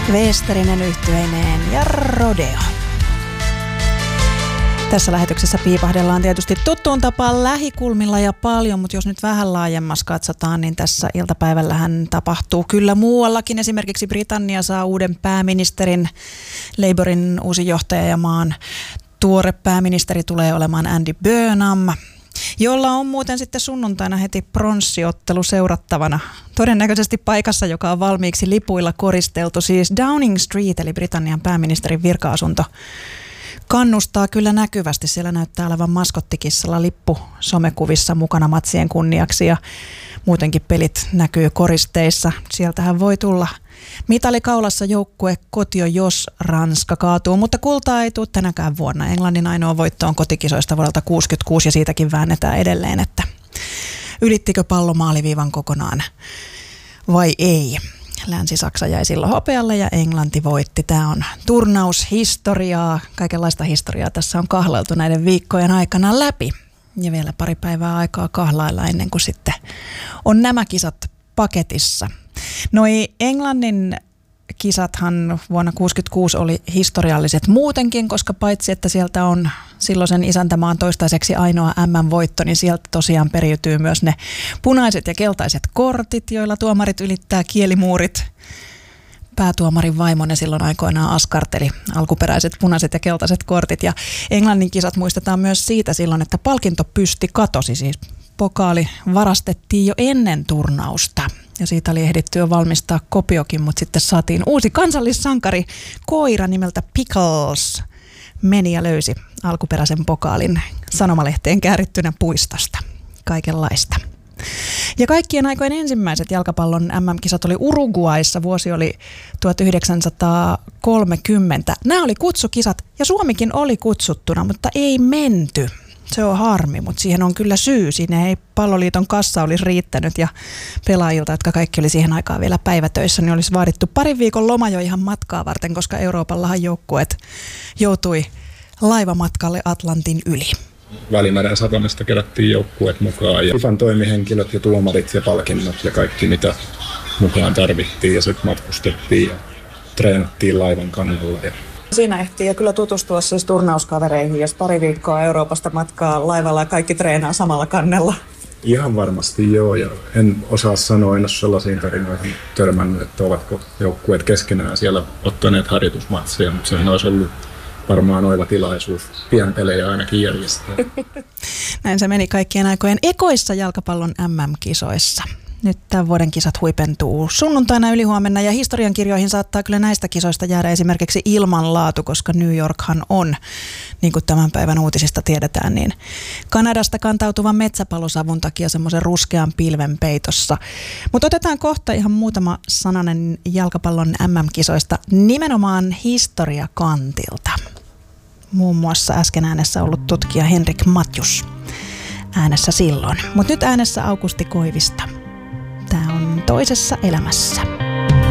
Westerinen yhtyeineen ja Rodeo. Tässä lähetyksessä piipahdellaan tietysti tuttuun tapaan lähikulmilla ja paljon, mutta jos nyt vähän laajemmassa katsotaan, niin tässä iltapäivällähän tapahtuu kyllä muuallakin. Esimerkiksi Britannia saa uuden pääministerin, Labourin uusi johtaja ja maan tuore pääministeri tulee olemaan Andy Burnham, jolla on muuten sitten sunnuntaina heti pronssiottelu seurattavana. Todennäköisesti paikassa, joka on valmiiksi lipuilla koristeltu, siis Downing Street, eli Britannian pääministerin virka-asunto. Kannustaa kyllä näkyvästi. Siellä näyttää olevan maskottikissalla lippu somekuvissa mukana matsien kunniaksi ja muutenkin pelit näkyy koristeissa. Sieltähän voi tulla mitalikaulassa joukkue kotio, jos Ranska kaatuu, mutta kultaa ei tule tänäkään vuonna. Englannin ainoa voitto on kotikisoista vuodelta 1966 ja siitäkin väännetään edelleen, että ylittikö pallo maaliviivan kokonaan vai ei. Länsi-Saksa jäi silloin hopealle ja Englanti voitti. Tämä on turnaushistoriaa, kaikenlaista historiaa tässä on kahlailtu näiden viikkojen aikana läpi. Ja vielä pari päivää aikaa kahlailla ennen kuin sitten on nämä kisat paketissa. Noi Englannin kisathan vuonna 1966 oli historialliset muutenkin, koska paitsi että sieltä on silloisen isäntämaan toistaiseksi ainoa MM-voitto, niin sieltä tosiaan periytyy myös ne punaiset ja keltaiset kortit, joilla tuomarit ylittää kielimuurit. Päätuomarin vaimone silloin aikoinaan askarteli alkuperäiset punaiset ja keltaiset kortit. Ja Englannin kisat muistetaan myös siitä silloin, että palkintopysti katosi, siis pokaali varastettiin jo ennen turnausta. Ja siitä oli ehditty jo valmistaa kopiokin, mutta sitten saatiin uusi kansallissankari, koira nimeltä Pickles, meni ja löysi alkuperäisen pokaalin sanomalehteen käärittynä puistosta. Kaikenlaista. Ja kaikkien aikojen ensimmäiset jalkapallon MM-kisat oli Uruguayssa, vuosi oli 1930. Nämä oli kutsukisat ja Suomikin oli kutsuttuna, mutta ei menty. Se on harmi, mutta siihen on kyllä syy. Siinä ei Palloliiton kassa olisi riittänyt ja pelaajilta, jotka kaikki oli siihen aikaan vielä päivätöissä, niin olisi vaadittu parin viikon loma jo ihan matkaa varten, koska Euroopallahan joukkueet joutui laivamatkalle Atlantin yli. Välimeren satamista kerättiin joukkueet mukaan ja FIFAn toimihenkilöt ja tuomarit ja palkinnot ja kaikki mitä mukaan tarvittiin ja sitten matkustettiin ja treenattiin laivan kannalla. Siinä ehtii ja kyllä tutustua siis turnauskavereihin, jos pari viikkoa Euroopasta matkaa laivalla ja kaikki treenaa samalla kannella. Ihan varmasti joo, ja en osaa sanoa, en ole sellaisiin tarinoihin törmännyt, että ovatko joukkueet keskenään siellä ottaneet harjoitusmatseja, mutta sehän olisi ollut varmaan oiva tilaisuus pienpelejä ainakin järjestää. Näin se meni kaikkien aikojen ekoissa jalkapallon MM-kisoissa. Nyt tämän vuoden kisat huipentuu sunnuntaina ylihuomenna ja historiankirjoihin saattaa kyllä näistä kisoista jäädä esimerkiksi ilmanlaatu, koska New Yorkhan on, niin kuin tämän päivän uutisista tiedetään, niin Kanadasta kantautuvan metsäpalosavun takia semmoisen ruskean pilven peitossa. Mutta otetaan kohta ihan muutama sananen jalkapallon MM-kisoista nimenomaan historiakantilta. Muun muassa äsken äänessä ollut tutkija Henrik Matjus äänessä silloin, mutta nyt äänessä Aukusti Koivista. Tämä on Toisessa elämässä.